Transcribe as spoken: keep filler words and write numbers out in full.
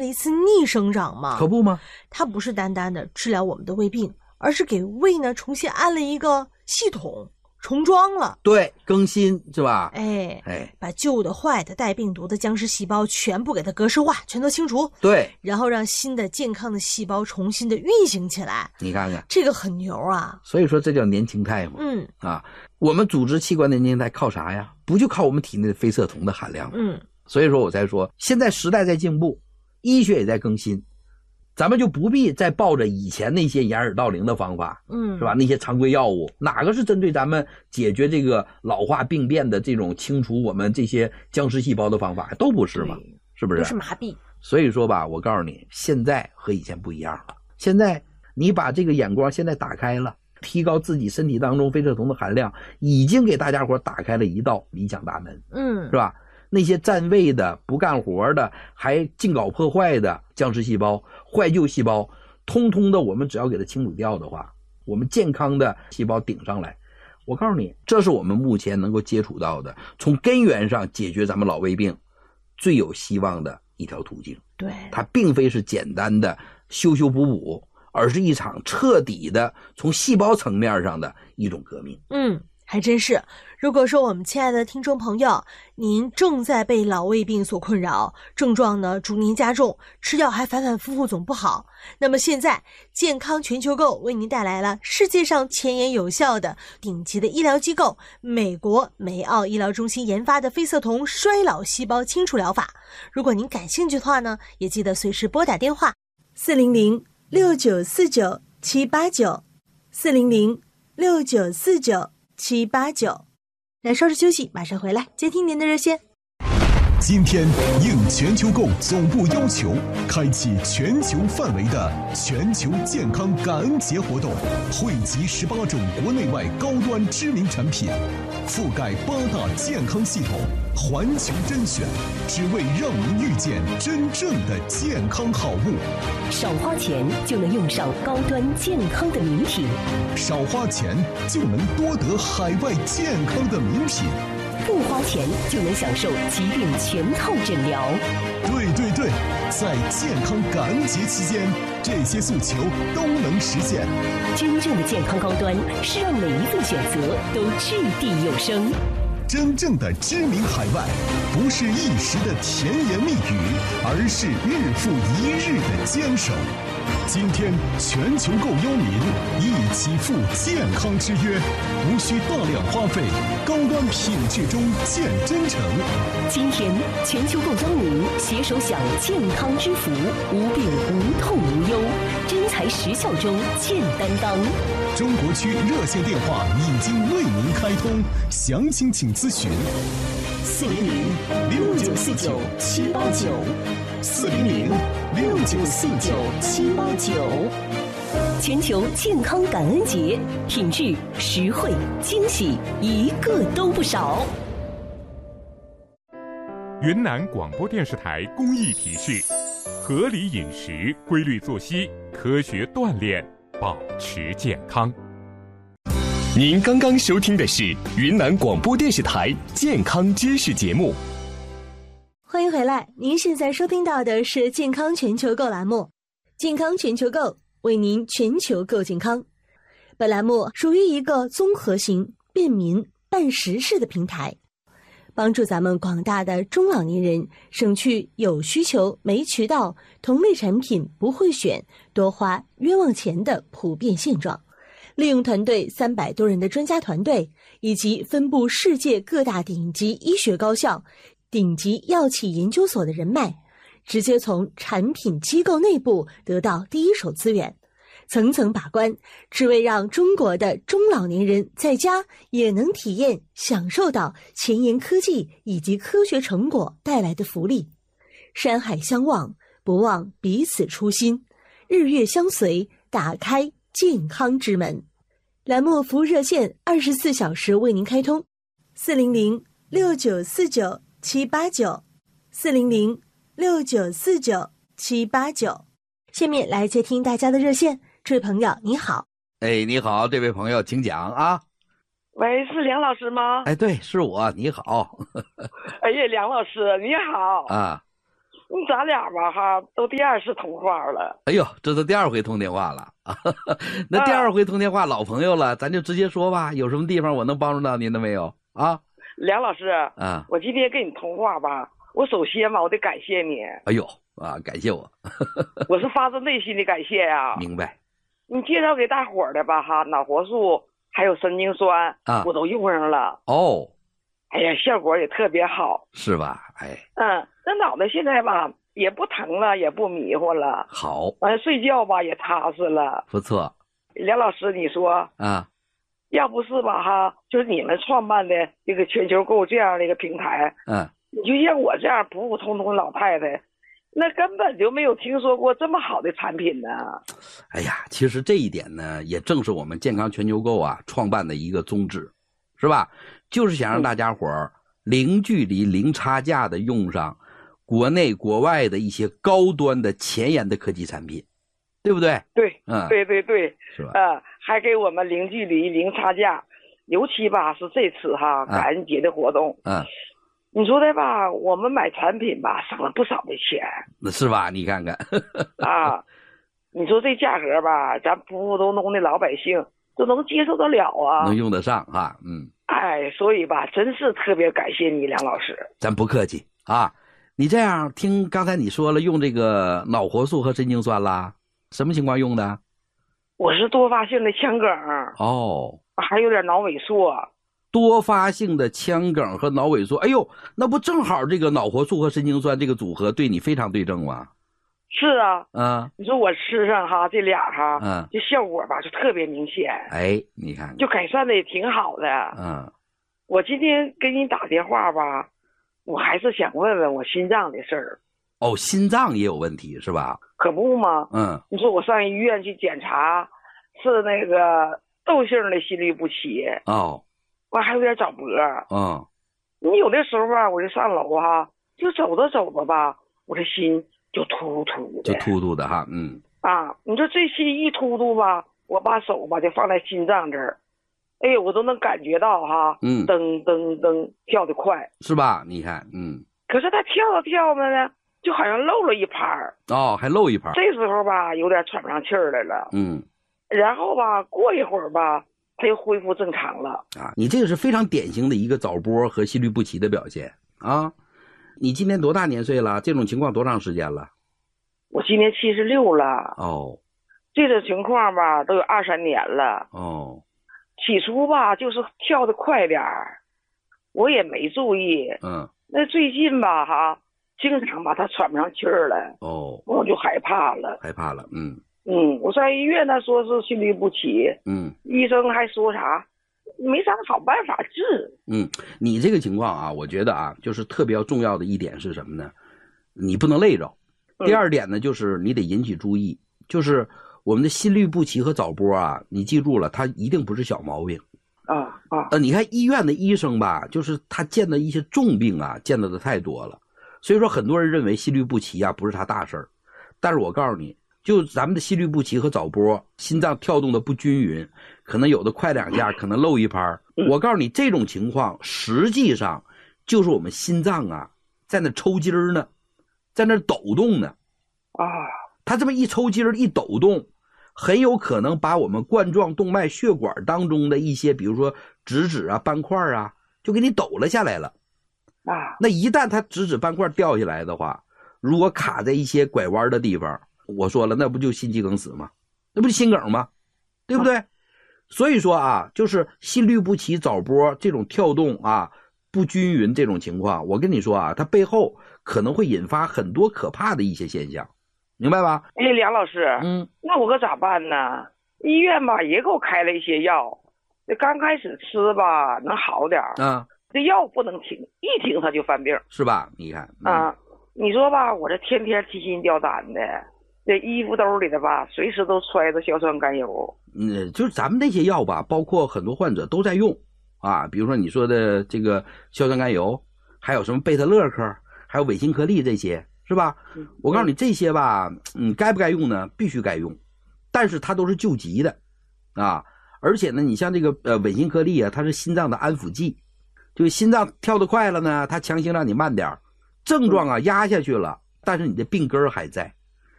一次逆生长吗？ 可不吗？ 它不是单单的治疗我们的胃病，而是给胃呢重新安了一个系统，重装了。 对，更新是吧？ 哎哎， 把旧的、坏的、带病毒的僵尸细胞全部给它格式化，全都清除。 对， 然后让新的健康的细胞重新的运行起来。 你看看， 这个很牛啊！ 所以说这叫年轻态嘛。 嗯啊，我们组织器官的年轻态靠啥呀？不就靠我们体内的非色酮的含量吗？ 嗯， 所以说我才说，现在时代在进步，医学也在更新，咱们就不必再抱着以前那些掩耳盗铃的方法， 嗯， 是吧？那些常规药物，哪个是针对咱们解决这个老化病变的这种清除我们这些僵尸细胞的方法，都不是嘛？是不是？ 都是麻痹。 所以说吧，我告诉你，现在和以前不一样了。现在你把这个眼光现在打开了，提高自己身体当中非色酮的含量，已经给大家伙打开了一道理想大门， 嗯， 是吧？那些占位的、不干活的、还净搞破坏的僵尸细胞、坏旧细胞，通通的我们只要给它清除掉的话，我们健康的细胞顶上来。我告诉你，这是我们目前能够接触到的，从根源上解决咱们老胃病最有希望的一条途径。 对， 它并非是简单的修修补补，而是一场彻底的从细胞层面上的一种革命。 嗯，还真是。如果说我们亲爱的听众朋友，您正在被老胃病所困扰，症状呢逐年加重，吃药还反反复复总不好，那么现在健康全球购为您带来了世界上前沿有效的顶级的医疗机构美国梅奥医疗中心研发的非色酮衰老细胞清除疗法。如果您感兴趣的话呢，也记得随时拨打电话四零零六九四九七八九 四零零六九四九七八九。来稍事休息，马上回来接听您的热线。 今天应全球购总部要求，开启全球范围的全球健康感恩节活动，汇集十八种国内外高端知名产品，覆盖八大健康系统，环球甄选，只为让您遇见真正的健康好物。 少花钱就能用上高端健康的名品， 少花钱就能多得海外健康的名品。 不花钱就能享受疾病全套诊疗。 对对对，在健康感恩节期间，这些诉求都能实现。 真正的健康高端是让每一份选择都掷地有声。 真正的知名海外，不是一时的甜言蜜语，而是日复一日的坚守。今天全球购邀您一起赴健康之约，无需大量花费，高端品质中见真诚。 今天全球购邀您携手享健康之福，无病无痛无忧，真材实效中见担当。 中国区热线电话已经为您开通，详情请咨询四零零六九四九七八九四零零六九四九七八九。全球健康感恩节，品质、实惠、惊喜，一个都不少。 云南广播电视台公益提示：合理饮食、规律作息、科学锻炼，保持健康。 您刚刚收听的是云南广播电视台健康知识节目。 欢迎回来，您现在收听到的是健康全球购栏目，健康全球购为您全球购健康。本栏目属于一个综合型、便民、办实事的平台，帮助咱们广大的中老年人省去有需求没渠道、同类产品不会选、多花冤枉钱的普遍现状。利用团队三百多人的专家团队，以及分布世界各大顶级医学高校、顶级药企研究所的人脉，直接从产品机构内部得到第一手资源，层层把关，只为让中国的中老年人在家也能体验享受到前沿科技以及科学成果带来的福利。山海相望，不忘彼此初心，日月相随，打开健康之门。栏目服务热线二十四小时为您开通，四零零六九四九七八九，四零零六九四九七八九。下面来接听大家的热线，这位朋友你好。 哎，你好，这位朋友，请讲啊。 喂，是梁老师吗？ 哎，对，是我，你好。 哎呀，梁老师你好啊。 你咱俩吧哈，都第二次通话了。 哎呦，这都第二回通电话了啊！那第二回通电话，老朋友了，咱就直接说吧。有什么地方我能帮助到您的没有啊？ 梁老师， 啊， 我今天跟你通话吧，我首先吧，我得感谢你。 哎呦啊，感谢我， 我是发自内心的感谢呀、啊。 明白。 你介绍给大伙儿的吧哈，脑活素还有神经酸啊， 我都用上了。 哦。 哎呀，效果也特别好， 是吧？哎， 嗯，这脑袋现在吧也不疼了，也不迷糊了， 好， 完了睡觉吧也踏实了， 不错。 梁老师，你说啊， 要不是吧哈，就是你们创办的这个全球购这样的一个平台， 嗯， 你就像我这样普普通通的老太太，那根本就没有听说过这么好的产品呢。 哎呀，其实这一点呢，也正是我们健康全球购啊创办的一个宗旨，是吧？就是想让大家伙儿零距离、零差价的用上国内国外的一些高端的前沿的科技产品，对不对？ 对， 嗯， 对对对， 是吧？ 呃，还给我们零距离、零差价，尤其吧是这次哈感恩节的活动， 嗯， 你说的吧，我们买产品吧省了不少的钱， 那是吧？你看看啊，你说这价格吧，咱普普通通的老百姓都能接受得了啊， 能用得上啊，嗯。 哎，所以吧，真是特别感谢你，梁老师。 咱不客气啊！你这样听刚才你说了，用这个脑活素和神经酸啦，什么情况用的？ 我是多发性的腔梗哦， 还有点脑萎缩。 多发性的腔梗和脑萎缩，哎呦，那不正好这个脑活素和神经酸这个组合对你非常对症吗？ 是啊， 嗯， 你说我吃上哈这俩哈， 嗯， 这效果吧就特别明显。 哎，你看看， 就改善的也挺好的。 嗯， 我今天给你打电话吧，我还是想问问我心脏的事儿。 哦，心脏也有问题是吧？ 可不嘛， 嗯， 你说我上医院去检查，是那个窦性的心律不齐。 哦， 我还有点早搏。 嗯， 你有的时候吧，我就上楼哈，就走着走着吧，我的心就突突就的， 突突的哈，嗯， 啊，你说这心一突突吧，我把手吧就放在心脏这儿，哎呦，我都能感觉到哈， 嗯， 噔噔噔跳得快， 是吧？你看，嗯， 可是他跳着跳着呢，就好像漏了一拍儿， 哦，还漏一拍， 这时候吧有点喘不上气儿来了， 嗯， 然后吧过一会儿吧，他又恢复正常了。 啊，你这个是非常典型的一个早搏和心律不齐的表现啊。你今年多大年岁了？这种情况多长时间了？ 我今年七十六了。 哦， 这种情况吧都有二三年了。 哦， 起初吧就是跳得快点儿，我也没注意。 嗯， 那最近吧哈，经常把他喘不上气儿来。 哦， 我就害怕了。 害怕了，嗯嗯，我上医院他说是心律不齐， 嗯医生还说啥，没啥好办法治。 嗯，你这个情况啊，我觉得啊，就是特别重要的一点是什么呢？你不能累着。第二点呢，就是你得引起注意，就是我们的心律不齐和早搏啊，你记住了，它一定不是小毛病。 啊啊， 呃，你看医院的医生吧，就是他见的一些重病啊，见到的太多了，所以说很多人认为心律不齐啊不是他大事儿，但是我告诉你，就咱们的心律不齐和早搏，心脏跳动的不均匀，可能有的快两下，可能漏一拍。我告诉你，这种情况实际上就是我们心脏啊在那抽筋儿呢，在那抖动呢。 啊， 它这么一抽筋儿一抖动，很有可能把我们冠状动脉血管当中的一些，比如说质子啊、斑块啊，就给你抖了下来了。 啊， 那一旦它质子斑块掉下来的话，如果卡在一些拐弯的地方，我说了，那不就心肌梗死吗？那不就心梗吗？对不对？啊，所以说啊，就是心律不齐、早搏这种跳动啊不均匀这种情况，我跟你说啊，它背后可能会引发很多可怕的一些现象，明白吧？ 哎，梁老师， 嗯， 那我可咋办呢？医院吧也给我开了一些药，这刚开始吃吧能好点儿， 啊， 这药不能停，一停他就犯病， 是吧？你看，嗯， 啊，你说吧，我这天天提心吊胆的，这衣服兜里的吧，随时都揣着硝酸甘油。 嗯，就是咱们那些药吧，包括很多患者都在用啊，比如说你说的这个硝酸甘油，还有什么贝塔乐克，还有韦辛克利这些，是吧？ 嗯， 我告诉你，这些吧，嗯，该不该用呢？必须该用，但是它都是救急的啊。而且呢，你像这个呃韦辛克利啊，它是心脏的安抚剂，就是心脏跳得快了呢，它强行让你慢点，症状啊压下去了， 但是你的病根儿还在。